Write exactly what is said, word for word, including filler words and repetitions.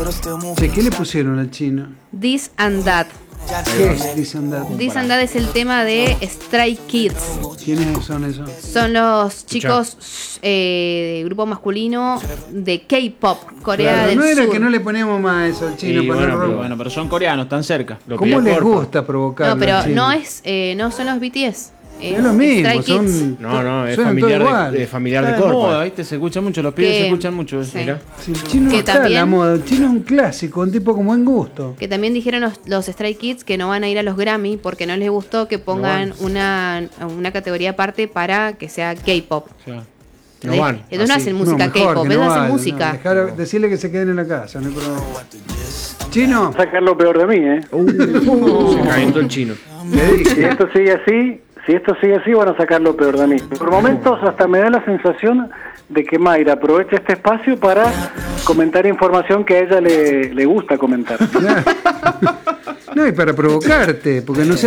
Che, ¿qué le pusieron al chino? This and That. ¿Qué es This and That? This and That es el tema de Stray Kids. ¿Quiénes son esos? Son los chicos eh, de grupo masculino de K-pop, Corea Claro, del no era Sur. que no le poníamos más eso al chino Y para bueno, no pero, robar. bueno, pero son coreanos, están cerca. Lo ¿Cómo pide les Corpa. gusta provocar? No, pero no es, eh, no son los B T S. Es lo mismo, Stray son. Kids. No, no, es suenan familiar todo de, igual. de familiar Está de de moda, Corpa. ¿viste? Se escucha mucho, los pibes Que- se escuchan mucho. sí. Mirá. Sí, el chino Que no está a la también- moda, el chino es un clásico, un tipo con buen gusto. Que también dijeron los, los Stray Kids que no van a ir a los Grammy porque no les gustó que pongan una, una categoría aparte para que sea K-pop. O sea, No ¿Ves? van, Entonces no así. hacen música No, mejor K-pop, que ellos no hacen vayan, música. no, dejar- decirle que se queden en la casa, no hay problema. Chino, Sacar lo peor de mí, ¿eh? Se calentó el chino. le Si dije. esto sigue así, si esto sigue así, van a sacar lo peor de mí. Por momentos hasta me da la sensación de que Mayra aprovecha este espacio para comentar información que a ella le, le gusta comentar. No, y para provocarte, porque no sé.